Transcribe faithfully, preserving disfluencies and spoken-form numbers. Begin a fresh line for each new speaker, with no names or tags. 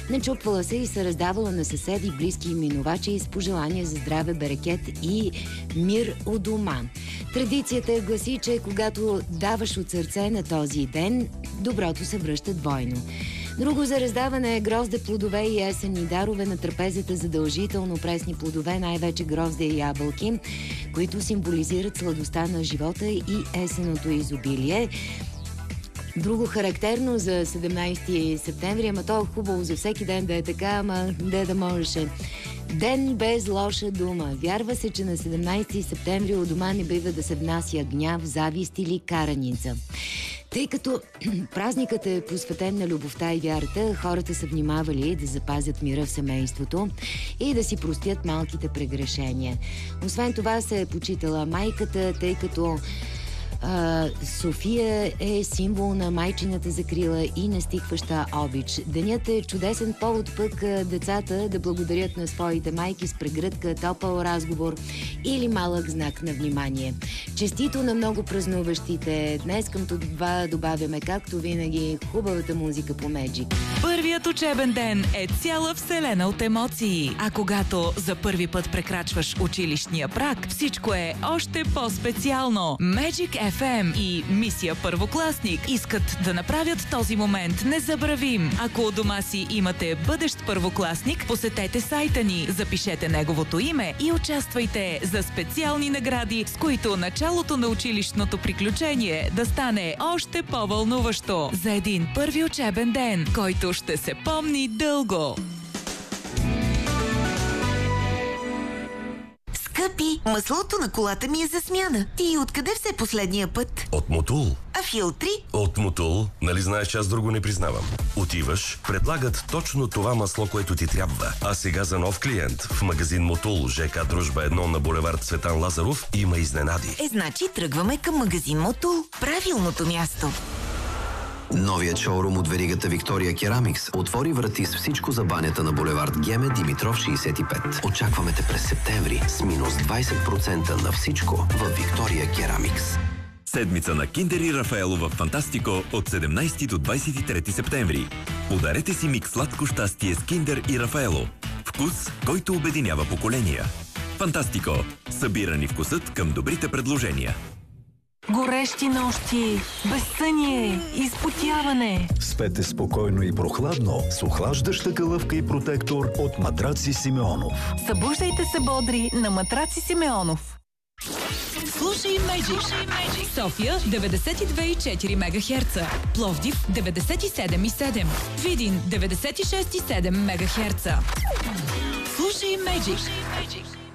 Начупвала се и се раздавала на съседи, близки и минувачи с пожелания за здраве, берекет и мир у дома. Традицията гласи, че когато даваш от сърце на този ден, доброто се връща двойно. Друго за раздаване е грозде, плодове и есенни дарове на трапезата, задължително пресни плодове, най-вече грозде и ябълки, които символизират сладостта на живота и есенното изобилие. Друго характерно за седемнайсети септември, ама то е хубаво за всеки ден да е така, ама де да можеше. Ден без лоша дума. Вярва се, че на седемнайсети септември у дома не бива да се внася гняв, завист или караница. Тъй като празникът е посветен на любовта и вярата, хората са внимавали да запазят мира в семейството и да си простят малките прегрешения. Освен това се е почитала майката, тъй като Uh, София е символ на майчината закрила и нестихваща обич. Денят е чудесен повод пък uh, децата да благодарят на своите майки с прегръдка, топъл разговор или малък знак на внимание. Честито на много празнуващите. Днес към това добавяме, както винаги, хубавата музика по Magic.
Първият учебен ден е цяла вселена от емоции. А когато за първи път прекрачваш училищния праг, всичко е още по-специално. Magic еф ем и Мисия Първокласник искат да направят този момент незабравим. Ако у дома си имате бъдещ първокласник, посетете сайта ни, запишете неговото име и участвайте за специални награди, с които началото на училищното приключение да стане още по-вълнуващо. За един първи учебен ден, който ще се помни дълго.
Скъпи, маслото на колата ми е за смяна. Ти откъде все последния път?
От Мотул.
А филтри?
От Мотул. Нали знаеш, че аз друго не признавам. Отиваш, предлагат точно това масло, което ти трябва. А сега за нов клиент в магазин Мотул, ЖК Дружба едно на булевард Цветан Лазаров има изненади.
Е, значи тръгваме към магазин Мотул. Правилното място.
Новият шоурум от веригата Виктория Керамикс отвори врати с всичко за банята на булевард Геме Димитров шейсет и пет. Очакваме те през септември с минус двайсет процента на всичко в Виктория Керамикс.
Седмица на Киндер и Рафаело в Фантастико от седемнайсети до двайсет и трети септември. Подарете си микс сладко щастие с Киндер и Рафаело. Вкус, който обединява поколения. Фантастико. Събирани вкусът към добрите предложения.
Горещи нощи, безсъние, изпотяване.
Спете спокойно и прохладно с охлаждаща калъвка и протектор от Матраци Симеонов.
Събуждайте се бодри на Матраци Симеонов. Слушай Magic. София деветдесет и две и четири мегахерца. Пловдив деветдесет и седем и седем. Видин деветдесет и шест и седем мегахерца. Слушай Magic.